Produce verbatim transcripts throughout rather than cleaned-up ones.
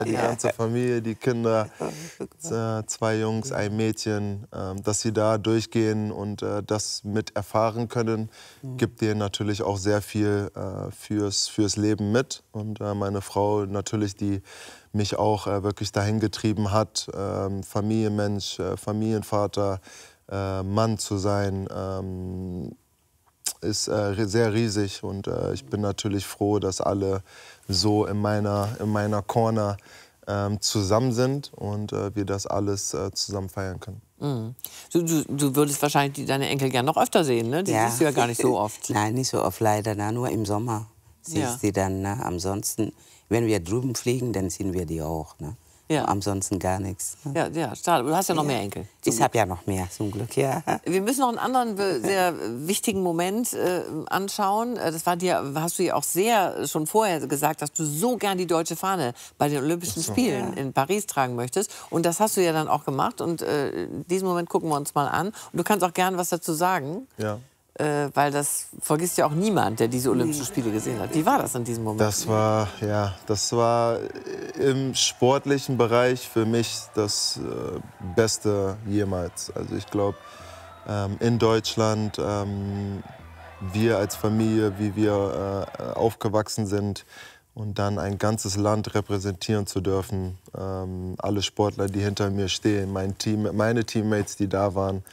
die ganze Familie, die Kinder, äh, zwei Jungs, ein Mädchen, äh, dass sie da durchgehen und äh, das mit erfahren können, gibt denen natürlich auch sehr viel äh, fürs, fürs Leben mit. Und äh, meine Frau natürlich, die mich auch äh, wirklich dahin getrieben hat, äh, Familienmensch, äh, Familienvater, äh, Mann zu sein, ähm, ist äh, sehr riesig. Und äh, ich bin natürlich froh, dass alle so in meiner, in meiner Corner ähm, zusammen sind und äh, wir das alles äh, zusammen feiern können. Mhm. Du, du, du würdest wahrscheinlich die, deine Enkel gern noch öfter sehen, ne? Die Ja. siehst du ja gar nicht so oft. Nein, nicht so oft leider, na, nur im Sommer siehst Ja. du dann. Ne? Ansonsten, wenn wir drüben fliegen, dann sehen wir die auch. Ne? Ja. Ansonsten gar nichts. Ne? Ja, ja, schade. Du hast ja noch mehr Enkel. Ich habe ja noch mehr, zum Glück, ja. Wir müssen noch einen anderen be- sehr wichtigen Moment äh, anschauen. Äh, Das war dir, hast du ja auch sehr schon vorher gesagt, dass du so gern die deutsche Fahne bei den Olympischen Spielen in Paris tragen möchtest. Und das hast du ja dann auch gemacht. Und äh, diesen Moment gucken wir uns mal an. Und du kannst auch gern was dazu sagen. Ja. Äh, weil das vergisst ja auch niemand, der diese Olympischen Spiele gesehen hat. Wie war das in diesem Moment? Das war, ja, das war im sportlichen Bereich für mich das äh, Beste jemals. Also ich glaube, ähm, in Deutschland, ähm, wir als Familie, wie wir äh, aufgewachsen sind und dann ein ganzes Land repräsentieren zu dürfen. Ähm, alle Sportler, die hinter mir stehen, mein Team, meine Teammates, die da waren.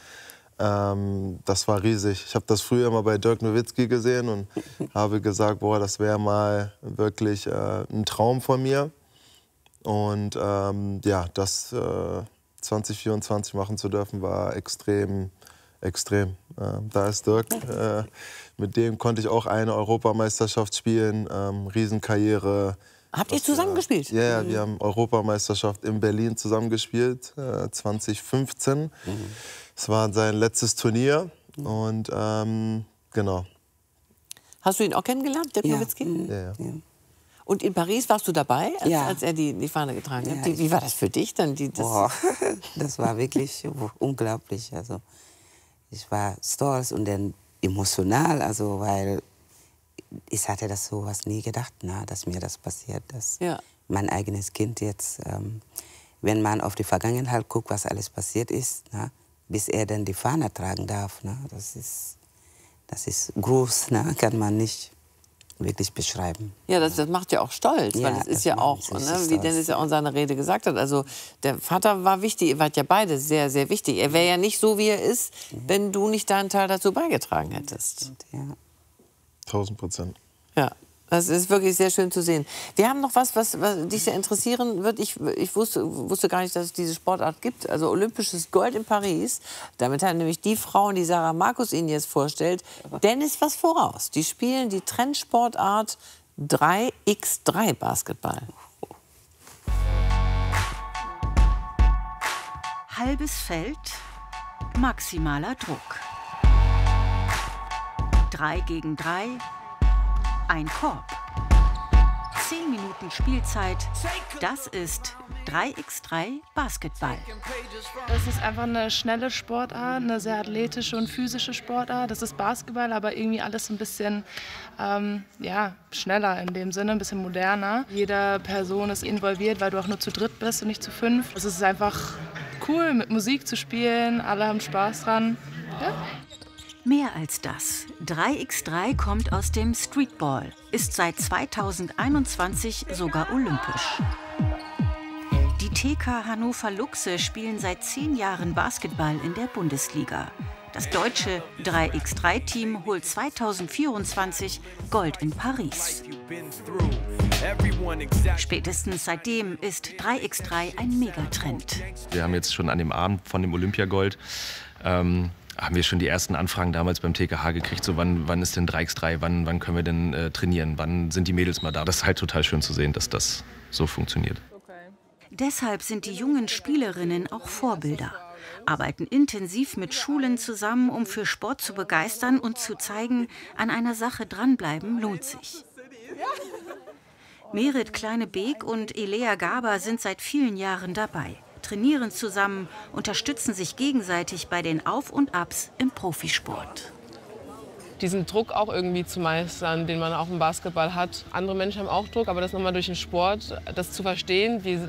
Ähm, das war riesig. Ich habe das früher mal bei Dirk Nowitzki gesehen und habe gesagt, boah, das wäre mal wirklich äh, ein Traum von mir. Und ähm, ja, das äh, zwanzig vierundzwanzig machen zu dürfen, war extrem, extrem. Äh, da ist Dirk. Äh, mit dem konnte ich auch eine Europameisterschaft spielen. Ähm, Riesenkarriere. Habt ihr zusammen gespielt? Ja, yeah, wir haben Europameisterschaft in Berlin zusammengespielt, äh, zwanzig fünfzehn. Mhm. Es war sein letztes Turnier und ähm, genau. Hast du ihn auch kennengelernt, Dirk Ja. Nowitzki? Mhm. Ja, ja. Ja. Und in Paris warst du dabei, als, Ja. als er die, die Fahne getragen hat? Ja, Wie, wie war das für dich dann? Die, das Boah, das war wirklich unglaublich. Also, ich war stolz und dann emotional, also, weil ich hatte das sowas nie gedacht, na, dass mir das passiert, dass Ja. mein eigenes Kind jetzt, ähm, wenn man auf die Vergangenheit guckt, was alles passiert ist, na, bis er dann die Fahne tragen darf, na, das ist, das ist groß, na, kann man nicht wirklich beschreiben. Ja, das, das macht ja auch stolz, Ja, weil es ist das ja macht auch, mich ne, richtig wie stolz. Dennis ja auch in seiner Rede gesagt hat, also der Vater war wichtig, ihr wart ja beide sehr, sehr wichtig. Er wäre ja nicht so, wie er ist, wenn du nicht deinen Teil dazu beigetragen hättest. Ja. tausend Prozent. Ja, das ist wirklich sehr schön zu sehen. Wir haben noch was, was, was dich sehr interessieren wird. Ich, ich wusste, wusste gar nicht, dass es diese Sportart gibt. Also olympisches Gold in Paris. Damit hat nämlich die Frauen, die Sarah Markus Ihnen jetzt vorstellt, Dennis was voraus. Die spielen die Trendsportart drei mal drei Basketball. Halbes Feld, maximaler Druck. Drei gegen drei, ein Korb. Zehn Minuten Spielzeit, das ist drei mal drei Basketball. Es ist einfach eine schnelle Sportart, eine sehr athletische und physische Sportart. Das ist Basketball, aber irgendwie alles ein bisschen ähm, ja, schneller in dem Sinne, ein bisschen moderner. Jede Person ist involviert, weil du auch nur zu dritt bist und nicht zu fünf. Es ist einfach cool, mit Musik zu spielen, alle haben Spaß dran. Ja. Mehr als das. drei mal drei kommt aus dem Streetball, ist seit zweitausendeinundzwanzig sogar olympisch. Die T K Hannover Luchse spielen seit zehn Jahren Basketball in der Bundesliga. Das deutsche drei mal drei Team holt zweitausendvierundzwanzig Gold in Paris. Spätestens seitdem ist drei mal drei ein Megatrend. Wir haben jetzt schon an dem Abend von dem Olympiagold ähm, haben wir schon die ersten Anfragen damals beim T K H gekriegt, so wann, wann ist denn drei mal drei, wann, wann können wir denn äh, trainieren, wann sind die Mädels mal da. Das ist halt total schön zu sehen, dass das so funktioniert. Deshalb sind die jungen Spielerinnen auch Vorbilder, arbeiten intensiv mit Schulen zusammen, um für Sport zu begeistern und zu zeigen, an einer Sache dranbleiben lohnt sich. Merit Kleine-Beek und Elea Gaber sind seit vielen Jahren dabei, trainieren zusammen, unterstützen sich gegenseitig bei den Auf und Abs im Profisport. diesen Druck auch irgendwie zu meistern, den man auch im Basketball hat. Andere Menschen haben auch Druck, aber das nochmal durch den Sport, das zu verstehen, wie